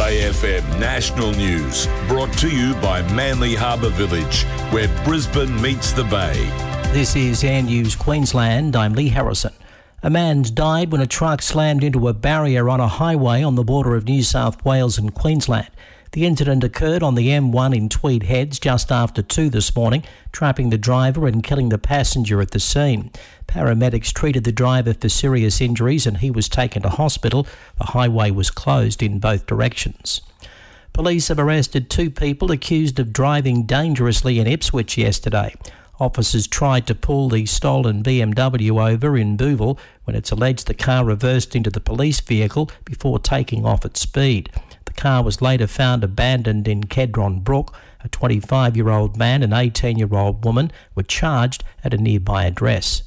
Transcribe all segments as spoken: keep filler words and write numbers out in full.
A F M National News, brought to you by Manly Harbour Village, where Brisbane meets the Bay. This is Air News Queensland. I'm Lee Harrison. A man's died when a truck slammed into a barrier on a highway on the border of New South Wales and Queensland. The incident occurred on the M one in Tweed Heads just after two this morning, trapping the driver and killing the passenger at the scene. Paramedics treated the driver for serious injuries and he was taken to hospital. The highway was closed in both directions. Police have arrested two people accused of driving dangerously in Ipswich yesterday. Officers tried to pull the stolen B M W over in Booville when it's alleged the car reversed into the police vehicle before taking off at speed. The car was later found abandoned in Kedron Brook. A twenty-five-year-old man and eighteen-year-old woman were charged at a nearby address.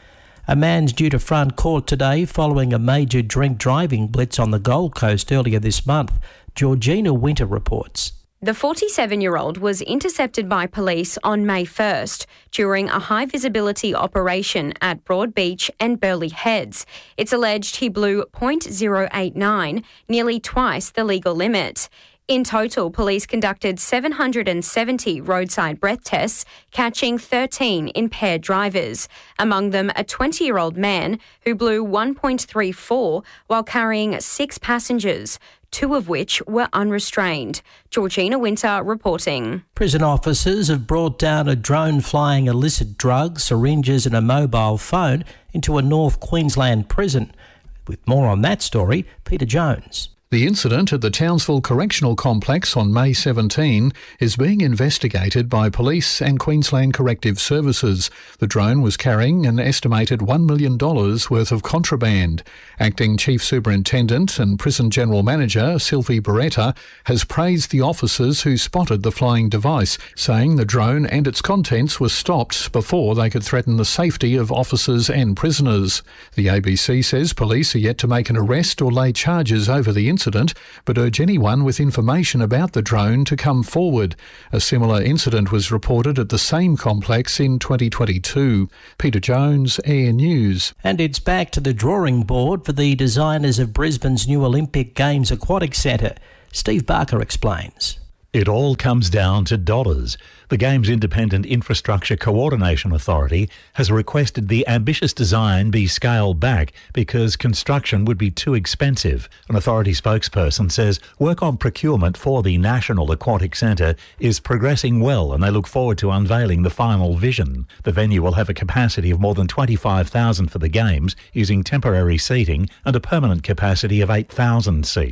A man's due to front court today following a major drink driving blitz on the Gold Coast earlier this month. Georgina Winter reports. The forty-seven-year-old was intercepted by police on May first during a high-visibility operation at Broadbeach and Burleigh Heads. It's alleged he blew point zero eight nine, nearly twice the legal limit. In total, police conducted seven hundred seventy roadside breath tests, catching thirteen impaired drivers, among them a twenty-year-old man who blew one point three four while carrying six passengers, two of which were unrestrained. Georgina Winter reporting. Prison officers have brought down a drone flying illicit drugs, syringes and a mobile phone into a North Queensland prison. With more on that story, Peter Jones. The incident at the Townsville Correctional Complex on May seventeenth is being investigated by police and Queensland Corrective Services. The drone was carrying an estimated one million dollars worth of contraband. Acting Chief Superintendent and Prison General Manager Sylvie Beretta has praised the officers who spotted the flying device, saying the drone and its contents were stopped before they could threaten the safety of officers and prisoners. The A B C says police are yet to make an arrest or lay charges over the incident. incident, but urge anyone with information about the drone to come forward. A similar incident was reported at the same complex in twenty twenty-two. Peter Jones, Air News. And it's back to the drawing board for the designers of Brisbane's new Olympic Games Aquatic Centre. Steve Barker explains. It all comes down to dollars. The Games Independent Infrastructure Coordination Authority has requested the ambitious design be scaled back because construction would be too expensive. An authority spokesperson says work on procurement for the National Aquatic Centre is progressing well and they look forward to unveiling the final vision. The venue will have a capacity of more than twenty-five thousand for the Games, using temporary seating and a permanent capacity of eight thousand seats.